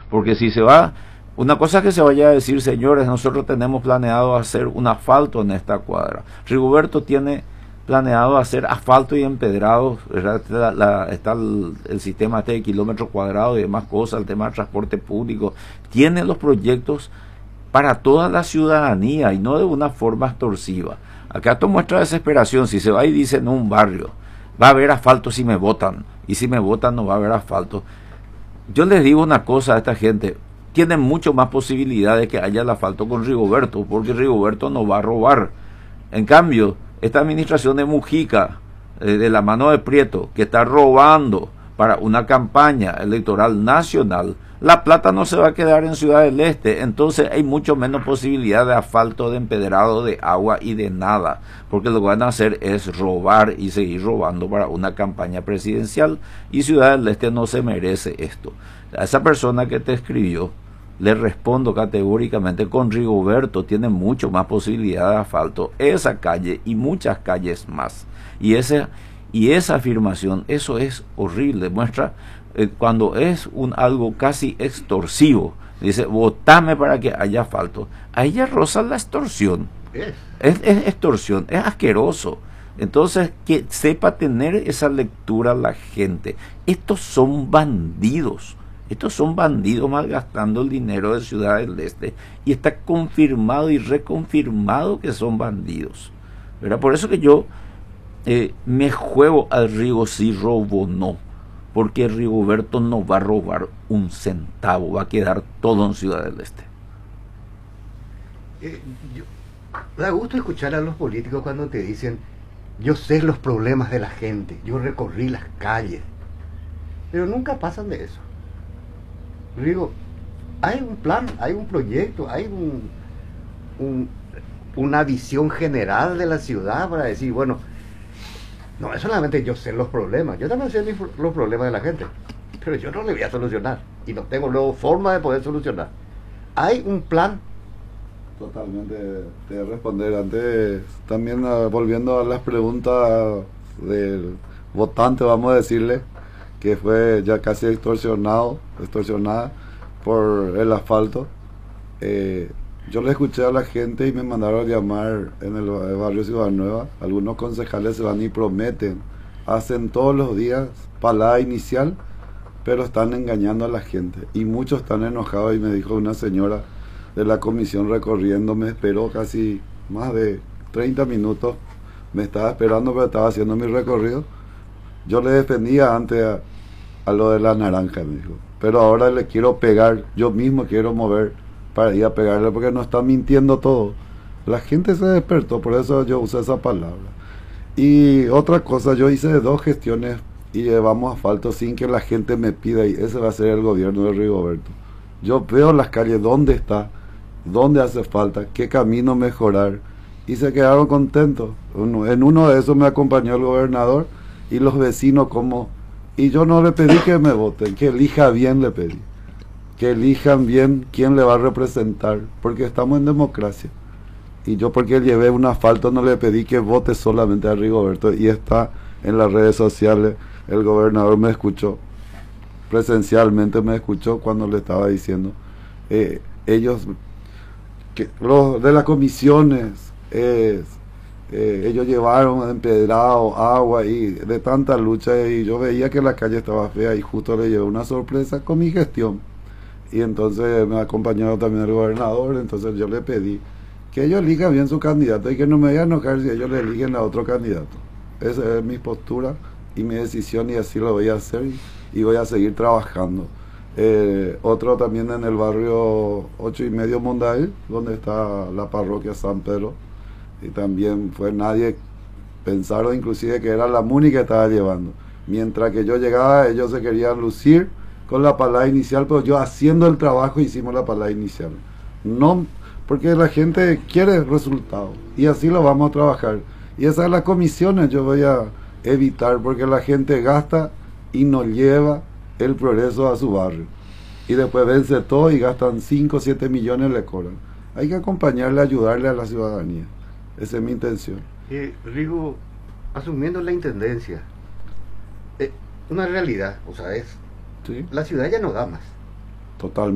Porque si se va, una cosa es que se vaya a decir, señores, nosotros tenemos planeado hacer un asfalto en esta cuadra. Rigoberto tiene planeado hacer asfalto y empedrado, está el sistema de kilómetros cuadrados y demás cosas, el tema del transporte público. Tiene los proyectos para toda la ciudadanía y no de una forma extorsiva. Acá esto muestra desesperación. Si se va y dice en un barrio, va a haber asfalto si me votan, y si me votan no va a haber asfalto. Yo les digo una cosa a esta gente, tienen mucho más posibilidades de que haya el asfalto con Rigoberto, porque Rigoberto no va a robar. En cambio, esta administración de Mujica, de la mano de Prieto, que está robando para una campaña electoral nacional, la plata no se va a quedar en Ciudad del Este, entonces hay mucho menos posibilidad de asfalto, de empedrado, de agua y de nada, porque lo que van a hacer es robar y seguir robando para una campaña presidencial, y Ciudad del Este no se merece esto. A esa persona que te escribió, le respondo categóricamente, con Rigoberto tiene mucho más posibilidad de asfalto esa calle y muchas calles más. Y esa afirmación, eso es horrible, muestra cuando es algo casi extorsivo. Dice, votame para que haya asfalto. Ahí ya roza la extorsión. Es extorsión, es asqueroso. Entonces, que sepa tener esa lectura la gente. Estos son bandidos. Estos son bandidos malgastando el dinero de Ciudad del Este, y está confirmado y reconfirmado que son bandidos, ¿verdad? Por eso que yo me juego al Rigo si robo o no, porque Rigoberto no va a robar un centavo, va a quedar todo en Ciudad del Este. Da gusto escuchar a los políticos cuando te dicen, yo sé los problemas de la gente, yo recorrí las calles, pero nunca pasan de eso. Digo, hay un plan, hay un proyecto, hay una visión general de la ciudad para decir, bueno, no es solamente yo sé los problemas, yo también sé los problemas de la gente, pero yo no le voy a solucionar y no tengo luego forma de poder solucionar. Hay un plan. Totalmente de responder. Antes, también volviendo a las preguntas del votante, vamos a decirle, que fue ya casi extorsionada por el asfalto. Yo le escuché a la gente y me mandaron a llamar en el barrio Ciudad Nueva. Algunos concejales se van y prometen, hacen todos los días palada inicial, pero están engañando a la gente. Y muchos están enojados, y me dijo una señora de la comisión recorriendo, me esperó casi más de 30 minutos, me estaba esperando, pero estaba haciendo mi recorrido. Yo le defendía antes a lo de la naranja, me dijo, pero ahora le quiero pegar, yo mismo quiero mover para ir a pegarle, porque no está mintiendo todo. La gente se despertó, por eso yo usé esa palabra. Y otra cosa, yo hice 2 gestiones y llevamos asfalto sin que la gente me pida, y ese va a ser el gobierno de Rigoberto. Yo veo las calles, dónde está, dónde hace falta, qué camino mejorar, y se quedaron contentos. En uno de esos me acompañó el gobernador y los vecinos, y yo no le pedí que me voten, que elija bien, le pedí que elijan bien quién le va a representar, porque estamos en democracia. Y yo, porque llevé un asfalto, no le pedí que vote solamente a Rigoberto, y está en las redes sociales. El gobernador me escuchó, presencialmente me escuchó cuando le estaba diciendo, ellos, los de las comisiones, ellos llevaron empedrado, agua, y de tanta lucha, y yo veía que la calle estaba fea, y justo le llevé una sorpresa con mi gestión. Y entonces me ha acompañado también el gobernador. Entonces yo le pedí que ellos elijan bien su candidato, y que no me vayan a enojar si ellos le eligen a otro candidato. Esa es mi postura y mi decisión, y así lo voy a hacer, y voy a seguir trabajando. Otro también en el barrio 8 y medio Mondail, donde está la parroquia San Pedro, y también fue nadie, pensaron inclusive que era la MUNI que estaba llevando. Mientras que yo llegaba, ellos se querían lucir con la palabra inicial, pero yo haciendo el trabajo hicimos la palabra inicial. No, porque la gente quiere resultados, y así lo vamos a trabajar. Y esas son las comisiones yo voy a evitar, porque la gente gasta y no lleva el progreso a su barrio. Y después vence todo y gastan 5 o 7 millones, le cobran. Hay que acompañarle, ayudarle a la ciudadanía. Esa es mi intención. Rigo, asumiendo la intendencia, una realidad, o sea, es... ¿Sí? La ciudad ya no da más. Totalmente.